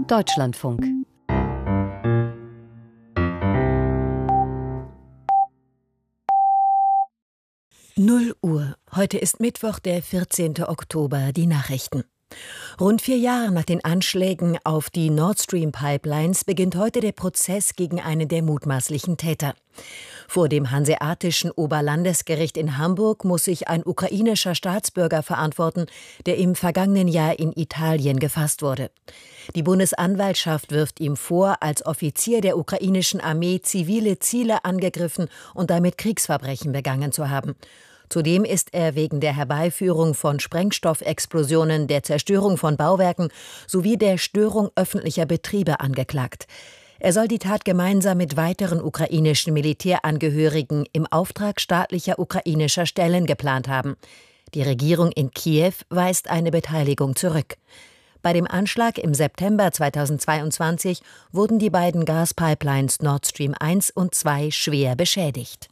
Deutschlandfunk. Null Uhr. Heute ist Mittwoch, der 14. Oktober. Die Nachrichten. Rund 4 Jahre nach den Anschlägen auf die Nord Stream Pipelines beginnt heute der Prozess gegen einen der mutmaßlichen Täter. Vor dem Hanseatischen Oberlandesgericht in Hamburg muss sich ein ukrainischer Staatsbürger verantworten, der im vergangenen Jahr in Italien gefasst wurde. Die Bundesanwaltschaft wirft ihm vor, als Offizier der ukrainischen Armee zivile Ziele angegriffen und damit Kriegsverbrechen begangen zu haben. Zudem ist er wegen der Herbeiführung von Sprengstoffexplosionen, der Zerstörung von Bauwerken sowie der Störung öffentlicher Betriebe angeklagt. Er soll die Tat gemeinsam mit weiteren ukrainischen Militärangehörigen im Auftrag staatlicher ukrainischer Stellen geplant haben. Die Regierung in Kiew weist eine Beteiligung zurück. Bei dem Anschlag im September 2022 wurden die beiden Gaspipelines Nord Stream 1 und 2 schwer beschädigt.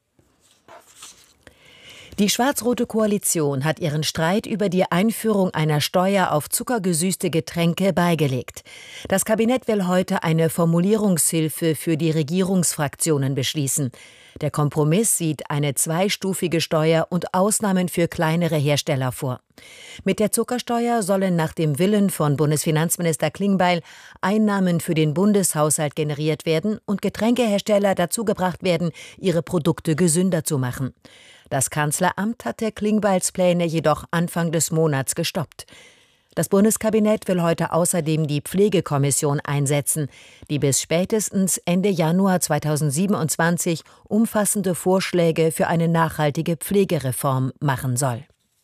Die schwarz-rote Koalition hat ihren Streit über die Einführung einer Steuer auf zuckergesüßte Getränke beigelegt. Das Kabinett will heute eine Formulierungshilfe für die Regierungsfraktionen beschließen. Der Kompromiss sieht eine zweistufige Steuer und Ausnahmen für kleinere Hersteller vor. Mit der Zuckersteuer sollen nach dem Willen von Bundesfinanzminister Klingbeil Einnahmen für den Bundeshaushalt generiert werden und Getränkehersteller dazu gebracht werden, ihre Produkte gesünder zu machen. Das Kanzleramt hatte Klingbeils Pläne jedoch Anfang des Monats gestoppt. Das Bundeskabinett will heute außerdem die Pflegekommission einsetzen, die bis spätestens Ende Januar 2027 umfassende Vorschläge für eine nachhaltige Pflegereform machen soll.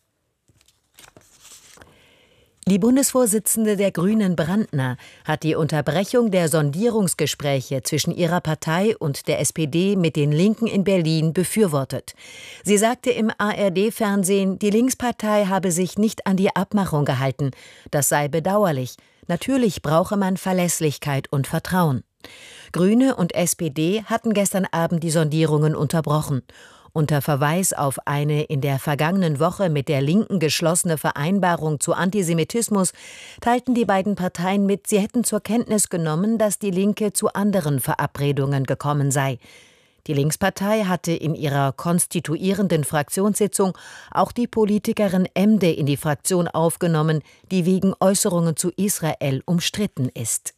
Die Bundesvorsitzende der Grünen, Brandner, hat die Unterbrechung der Sondierungsgespräche zwischen ihrer Partei und der SPD mit den Linken in Berlin befürwortet. Sie sagte im ARD-Fernsehen, die Linkspartei habe sich nicht an die Abmachung gehalten. Das sei bedauerlich. Natürlich brauche man Verlässlichkeit und Vertrauen. Grüne und SPD hatten gestern Abend die Sondierungen unterbrochen. Unter Verweis auf eine in der vergangenen Woche mit der Linken geschlossene Vereinbarung zu Antisemitismus teilten die beiden Parteien mit, sie hätten zur Kenntnis genommen, dass die Linke zu anderen Verabredungen gekommen sei. Die Linkspartei hatte in ihrer konstituierenden Fraktionssitzung auch die Politikerin Emde in die Fraktion aufgenommen, die wegen Äußerungen zu Israel umstritten ist.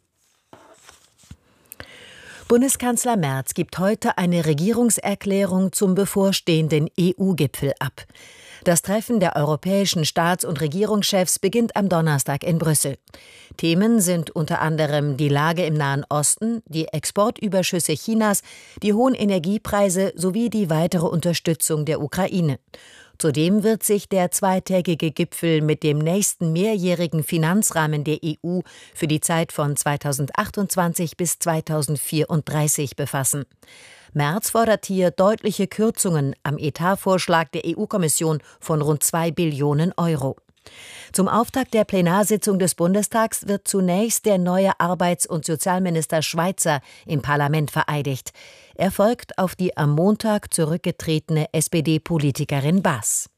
Bundeskanzler Merz gibt heute eine Regierungserklärung zum bevorstehenden EU-Gipfel ab. Das Treffen der europäischen Staats- und Regierungschefs beginnt am Donnerstag in Brüssel. Themen sind unter anderem die Lage im Nahen Osten, die Exportüberschüsse Chinas, die hohen Energiepreise sowie die weitere Unterstützung der Ukraine. Zudem wird sich der zweitägige Gipfel mit dem nächsten mehrjährigen Finanzrahmen der EU für die Zeit von 2028 bis 2034 befassen. Merz fordert hier deutliche Kürzungen am Etatvorschlag der EU-Kommission von rund 2 Billionen Euro. Zum Auftakt der Plenarsitzung des Bundestags wird zunächst der neue Arbeits- und Sozialminister Schweizer im Parlament vereidigt. Er folgt auf die am Montag zurückgetretene SPD-Politikerin Bass.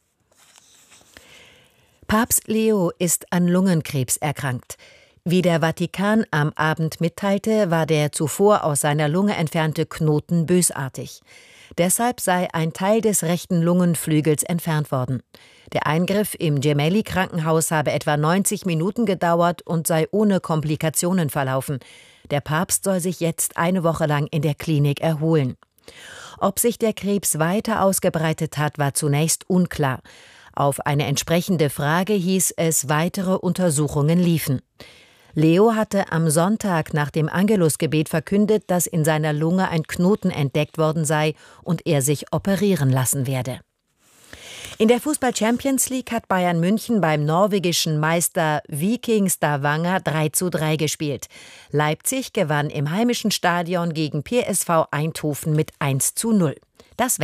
Papst Leo ist an Lungenkrebs erkrankt. Wie der Vatikan am Abend mitteilte, war der zuvor aus seiner Lunge entfernte Knoten bösartig. Deshalb sei ein Teil des rechten Lungenflügels entfernt worden. Der Eingriff im Gemelli-Krankenhaus habe etwa 90 Minuten gedauert und sei ohne Komplikationen verlaufen. Der Papst soll sich jetzt eine Woche lang in der Klinik erholen. Ob sich der Krebs weiter ausgebreitet hat, war zunächst unklar. Auf eine entsprechende Frage hieß es, weitere Untersuchungen liefen. Leo hatte am Sonntag nach dem Angelusgebet verkündet, dass in seiner Lunge ein Knoten entdeckt worden sei und er sich operieren lassen werde. In der Fußball-Champions League hat Bayern München beim norwegischen Meister Viking Stavanger 3:3 gespielt. Leipzig gewann im heimischen Stadion gegen PSV Eindhoven mit 1:0. Das Wetter.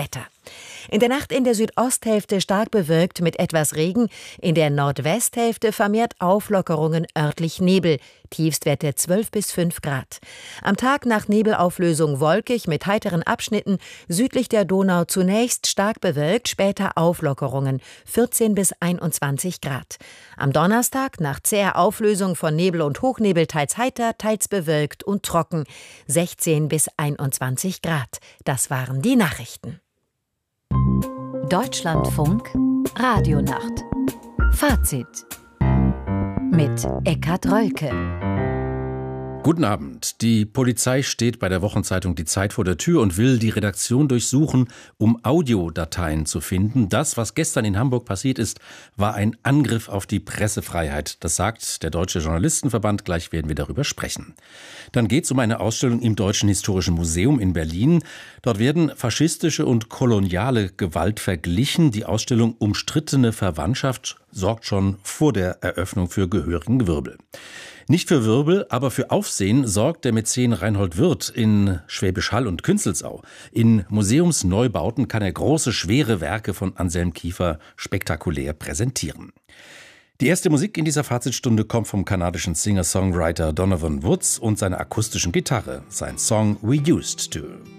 In der Nacht in der Südosthälfte stark bewölkt mit etwas Regen, in der Nordwesthälfte vermehrt Auflockerungen, örtlich Nebel, Tiefstwerte 12 bis 5 Grad. Am Tag nach Nebelauflösung wolkig mit heiteren Abschnitten, südlich der Donau zunächst stark bewölkt, später Auflockerungen, 14 bis 21 Grad. Am Donnerstag nach zäher Auflösung von Nebel und Hochnebel teils heiter, teils bewölkt und trocken, 16 bis 21 Grad. Das waren die Nachrichten. Deutschlandfunk Radionacht. Fazit mit Eckhard Rölke. Guten Abend. Die Polizei steht bei der Wochenzeitung Die Zeit vor der Tür und will die Redaktion durchsuchen, um Audiodateien zu finden. Das, was gestern in Hamburg passiert ist, war ein Angriff auf die Pressefreiheit. Das sagt der Deutsche Journalistenverband. Gleich werden wir darüber sprechen. Dann geht es um eine Ausstellung im Deutschen Historischen Museum in Berlin. Dort werden faschistische und koloniale Gewalt verglichen. Die Ausstellung Umstrittene Verwandtschaft sorgt schon vor der Eröffnung für gehörigen Wirbel. Nicht für Wirbel, aber für Aufsehen sorgt der Mäzen Reinhold Wirth in Schwäbisch Hall und Künzelsau. In Museumsneubauten kann er große, schwere Werke von Anselm Kiefer spektakulär präsentieren. Die erste Musik in dieser Fazitstunde kommt vom kanadischen Singer-Songwriter Donovan Woods und seiner akustischen Gitarre, sein Song We Used To.